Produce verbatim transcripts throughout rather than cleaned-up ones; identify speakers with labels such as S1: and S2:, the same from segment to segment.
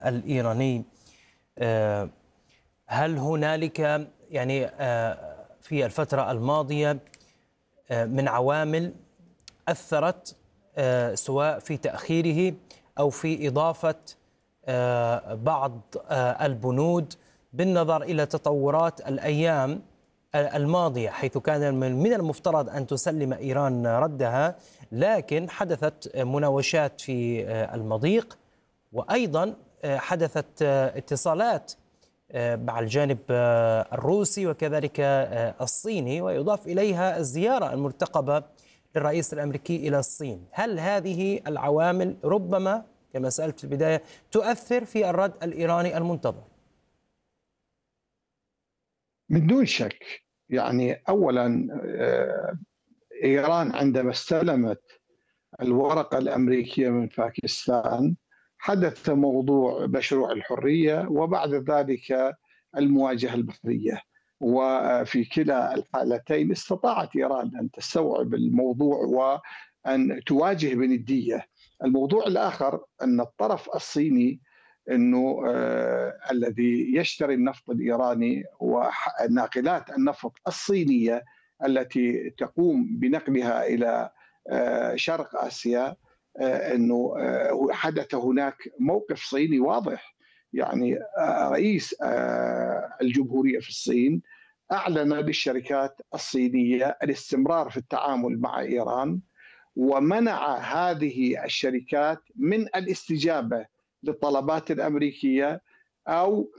S1: الإيراني. هل هنالك يعني في الفترة الماضية من عوامل أثرت سواء في تأخيره أو في إضافة بعض البنود بالنظر إلى تطورات الأيام الماضية، حيث كان من المفترض أن تسلم إيران ردها، لكن حدثت مناوشات في المضيق، وأيضا حدثت اتصالات مع الجانب الروسي وكذلك الصيني، ويضاف إليها الزيارة المرتقبة للرئيس الأمريكي إلى الصين. هل هذه العوامل ربما كما سألت في البداية تؤثر في الرد الإيراني المنتظر؟
S2: من دون شك. يعني أولا إيران عندما استلمت الورقة الأمريكية من باكستان حدث موضوع مشروع الحرية، وبعد ذلك المواجهة البحرية، وفي كلا الحالتين استطاعت إيران أن تستوعب الموضوع وأن تواجه بندية. الموضوع الآخر أن الطرف الصيني أنه آه الذي يشتري النفط الإيراني وناقلات النفط الصينية التي تقوم بنقلها إلى آه شرق آسيا، آه أنه آه حدث هناك موقف صيني واضح. يعني آه رئيس آه الجمهورية في الصين أعلن للشركات الصينية الاستمرار في التعامل مع إيران، ومنع هذه الشركات من الاستجابة للطلبات الأمريكية أو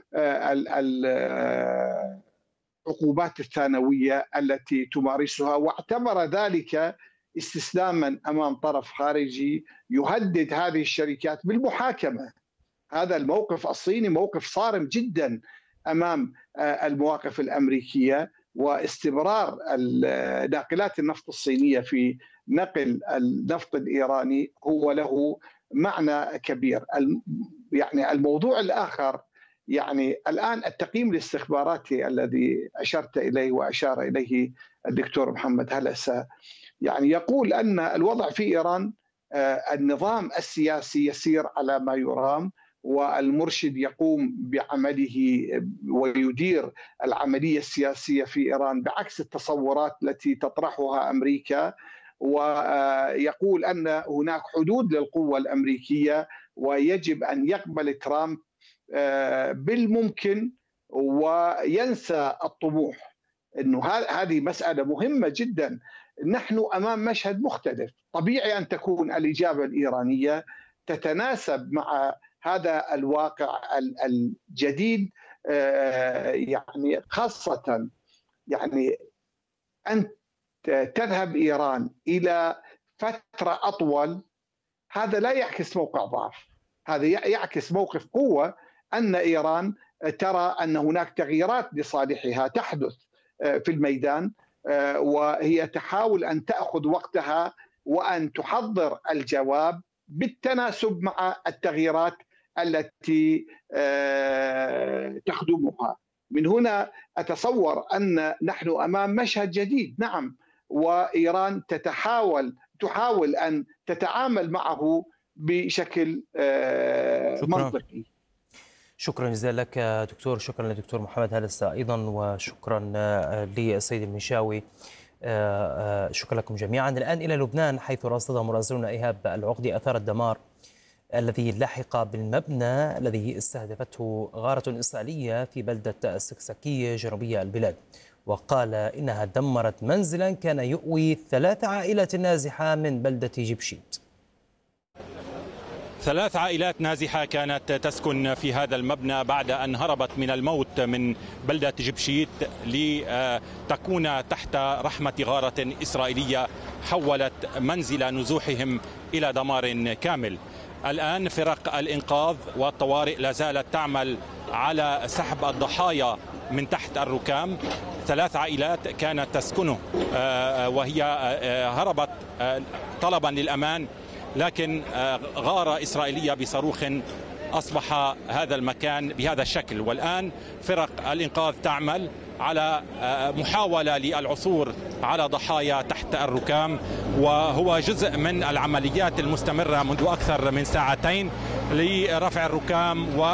S2: العقوبات الثانوية التي تمارسها، واعتبر ذلك استسلاما أمام طرف خارجي يهدد هذه الشركات بالمحاكمة. هذا الموقف الصيني موقف صارم جدا أمام المواقف الأمريكية، واستمرار ناقلات النفط الصينية في نقل النفط الإيراني هو له معنى كبير. يعني الموضوع الآخر، يعني الآن التقييم الاستخباراتي الذي أشرت إليه وأشار إليه الدكتور محمد هلسة يعني يقول أن الوضع في إيران النظام السياسي يسير على ما يرام، والمرشد يقوم بعمله ويدير العملية السياسية في إيران بعكس التصورات التي تطرحها أمريكا، ويقول أن هناك حدود للقوة الأمريكية ويجب أن يقبل ترامب بالممكن وينسى الطموح. إنه هذه مسألة مهمة جدا. نحن أمام مشهد مختلف، طبيعي أن تكون الإجابة الإيرانية تتناسب مع هذا الواقع الجديد، يعني خاصة يعني أن تذهب إيران إلى فترة أطول. هذا لا يعكس موقع ضعف، هذا يعكس موقف قوة، أن إيران ترى أن هناك تغييرات لصالحها تحدث في الميدان، وهي تحاول أن تأخذ وقتها وأن تحضر الجواب بالتناسب مع التغييرات التي تخدمها. من هنا أتصور أن نحن أمام مشهد جديد، نعم، وإيران تتحاول تحاول أن تتعامل معه بشكل شكرا. منطقي.
S1: شكرا جزيلا لك دكتور، شكرا للدكتور محمد هلسة أيضا، وشكرا للسيد المنشاوي. شكرا لكم جميعا. الآن إلى لبنان، حيث رصد مراسلنا إيهاب العقدي أثار الدمار الذي لحق بالمبنى الذي استهدفته غارة إسرائيلية في بلدة السكسكية جنوبية البلاد، وقال إنها دمرت منزلا كان يؤوي ثلاث عائلات نازحة من بلدة جبشيت.
S3: ثلاث عائلات نازحة كانت تسكن في هذا المبنى بعد أن هربت من الموت من بلدة جبشيت لتكون تحت رحمة غارة إسرائيلية حولت منزل نزوحهم إلى دمار كامل. الآن فرق الإنقاذ والطوارئ لا زالت تعمل على سحب الضحايا من تحت الركام. ثلاث عائلات كانت تسكنه وهي هربت طلبا للأمان، لكن غارة إسرائيلية بصاروخ أصبح هذا المكان بهذا الشكل. والآن فرق الإنقاذ تعمل على محاولة للعثور على ضحايا تحت الركام، وهو جزء من العمليات المستمرة منذ أكثر من ساعتين لرفع الركام و